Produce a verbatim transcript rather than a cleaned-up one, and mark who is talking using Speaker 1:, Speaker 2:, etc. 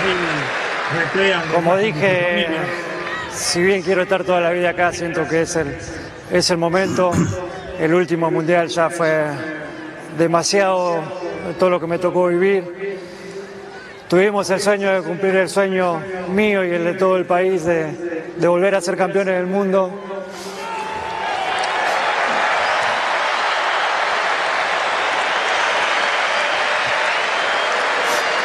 Speaker 1: ahí recrean.
Speaker 2: Como dije, si bien quiero estar toda la vida acá, siento que es el, es el momento. El último mundial ya fue demasiado todo lo que me tocó vivir. Tuvimos el sueño de cumplir el sueño mío y el de todo el país de, de volver a ser campeones del mundo.